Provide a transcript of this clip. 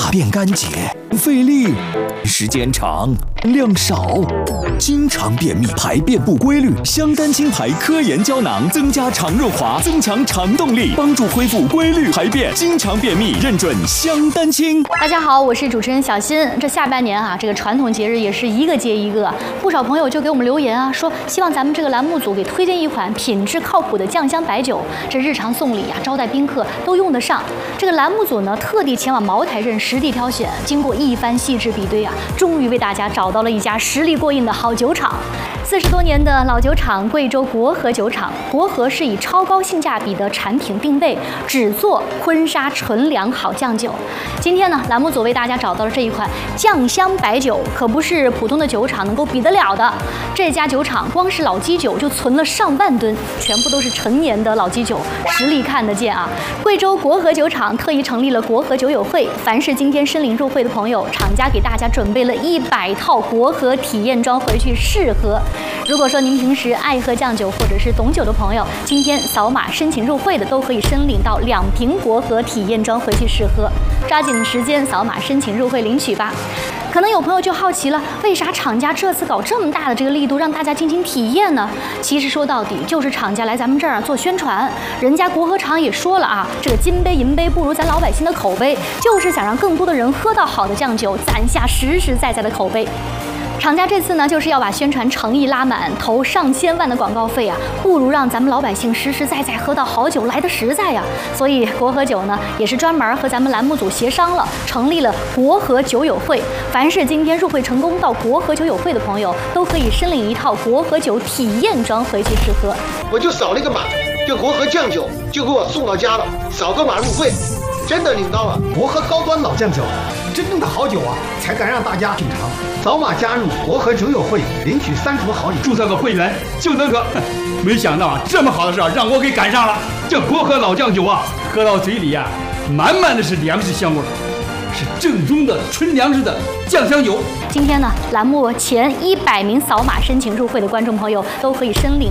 便干洁，不费力，时间长，量少，经常便秘，排便不规律。香丹清排科研胶囊增加肠润滑，增强肠动力，帮助恢复规律排便。经常便秘，认准香丹清。 大家好，我是主持人小新。这下半年啊，这个传统节日也是一个接一个，不少朋友就给我们留言啊，说希望咱们这个栏目组给推荐一款品质靠谱的酱香白酒，这日常送礼啊、招待宾客都用得上。这个栏目组呢，特地前往茅台镇实地挑选，经过一番细致比对啊，终于为大家找到了一家实力过硬的好酒厂。40多年的老酒厂贵州国和酒厂，国和是以超高性价比的产品定位，只做昆沙纯粮好酱酒。今天呢，栏目组为大家找到了这一款酱香白酒，可不是普通的酒厂能够比得了的。这家酒厂光是老基酒就存了上万吨，全部都是陈年的老基酒，实力看得见啊！贵州国和酒厂特意成立了国和酒友会，凡是今天申领入会的朋友，厂家给大家准备了100套国和体验装回去试喝。如果说您平时爱喝酱酒或者是懂酒的朋友，今天扫码申请入会的都可以申领到2瓶国和体验装回去试喝，抓紧时间扫码申请入会领取吧。可能有朋友就好奇了，为啥厂家这次搞这么大的这个力度让大家进行体验呢？其实说到底就是厂家来咱们这儿做宣传，人家国和厂也说了啊，这个金杯银杯不如咱老百姓的口碑，就是想让更多的人喝到好的酱酒，攒下实实在在的口碑。厂家这次呢，就是要把宣传诚意拉满，投上千万的广告费啊，不如让咱们老百姓实实在在喝到好酒来得实在呀。所以国和酒呢，也是专门和咱们栏目组协商了，成立了国和酒友会。凡是今天入会成功到国和酒友会的朋友，都可以申领一套国和酒体验装回去试喝。 我就扫了一个码，这国和酱酒就给我送到家了，扫个码入会。真的领到了国和高端老酱酒，真正的好酒啊，才敢让大家品尝。扫码加入国和酒友会，领取30盒好礼， 注册个会员就能喝。没想到啊，这么好的事儿让我给赶上了。这国和老酱酒啊，喝到嘴里啊，满满的是粮食香味儿，是正宗的纯粮食的酱香酒。 今天呢，栏目前100名扫码申请入会的观众朋友都可以申领